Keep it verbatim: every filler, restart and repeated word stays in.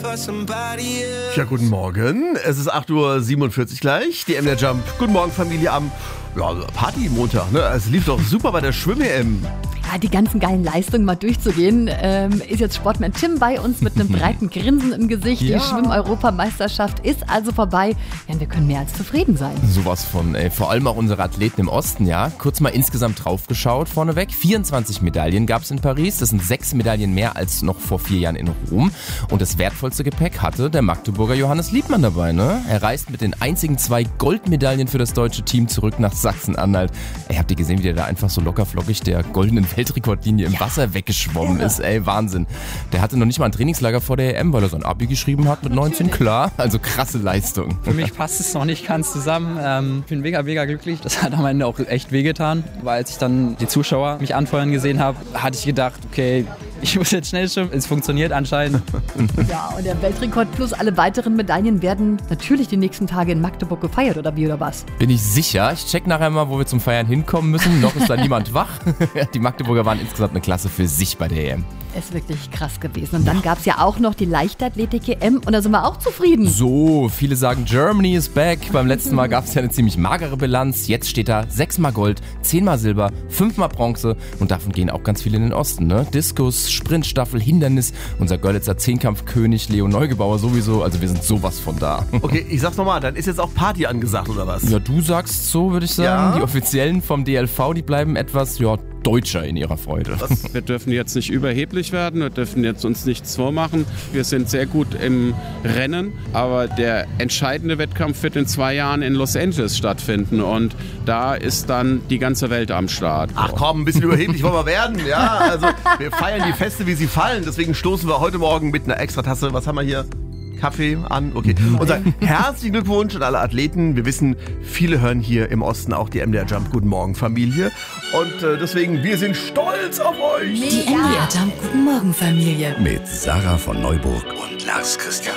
Ja, guten Morgen. Es ist acht Uhr siebenundvierzig gleich. Die M D R Jump. Guten Morgen, Familie am ja, Party-Montag. Ne? Es lief doch super bei der Schwimm-E M. Ja, die ganzen geilen Leistungen mal durchzugehen, ähm, ist jetzt Sportman Tim bei uns mit einem breiten Grinsen im Gesicht. Ja. Die Schwimm-Europameisterschaft ist also vorbei. Ja, und wir können mehr als zufrieden sein. Sowas von, ey. Vor allem auch unsere Athleten im Osten, ja. Kurz mal insgesamt draufgeschaut vorneweg. vierundzwanzig Medaillen gab es in Paris. Das sind sechs Medaillen mehr als noch vor vier Jahren in Rom. Und das wertvollste Gepäck hatte der Magdeburger Johannes Liebmann dabei, ne? Er reist mit den einzigen zwei Goldmedaillen für das deutsche Team zurück nach Sachsen-Anhalt. Ey, habt ihr gesehen, wie der da einfach so lockerflockig der goldenen Weltrekordlinie im Wasser weggeschwommen ist? Ey, Wahnsinn. Der hatte noch nicht mal ein Trainingslager vor der E M, weil er sein Abi geschrieben hat mit neunzehn, klar. Also krasse Leistung. Für mich passt es noch nicht ganz zusammen. Ähm, ich bin mega, mega glücklich. Das hat am Ende auch echt wehgetan, weil als ich dann die Zuschauer mich anfeuern gesehen habe, hatte ich gedacht, okay, ich muss jetzt schnell schwimmen. Es funktioniert anscheinend. Ja, und der Weltrekord plus alle weiteren Medaillen werden natürlich die nächsten Tage in Magdeburg gefeiert, oder wie, oder was? Bin ich sicher. Ich check nachher mal, wo wir zum Feiern hinkommen müssen. Noch ist da niemand wach. Die Magdeburger waren insgesamt eine Klasse für sich bei der E M. Ist wirklich krass gewesen. Und dann gab es ja auch noch die Leichtathletik-E M und da sind wir auch zufrieden. So, viele sagen, Germany is back. Beim letzten Mal gab es ja eine ziemlich magere Bilanz. Jetzt steht da sechsmal Gold, zehnmal Silber, fünfmal Bronze und davon gehen auch ganz viele in den Osten. Ne? Diskus, Sprintstaffel, Hindernis, unser Görlitzer Zehnkampfkönig Leo Neugebauer sowieso. Also wir sind sowas von da. Okay, ich sag's nochmal, dann ist jetzt auch Party angesagt, oder was? Ja, du sagst so, würde ich sagen. Ja? Die Offiziellen vom D L V, die bleiben etwas, ja, deutscher in ihrer Freude. Wir dürfen jetzt nicht überheblich werden, wir dürfen jetzt uns nichts vormachen. Wir sind sehr gut im Rennen, aber der entscheidende Wettkampf wird in zwei Jahren in Los Angeles stattfinden und da ist dann die ganze Welt am Start. Ach komm, ein bisschen überheblich wollen wir werden. Ja, also wir feiern die Feste, wie sie fallen. Deswegen stoßen wir heute Morgen mit einer extra Tasse, was haben wir hier? Kaffee an, okay. Und sagen herzlichen Glückwunsch an alle Athleten. Wir wissen, viele hören hier im Osten auch die M D R Jump Guten Morgen Familie. Und äh, deswegen, wir sind stolz auf euch. Die M D R Jump Guten Morgen Familie. Mit Sarah von Neuburg und Lars Christian.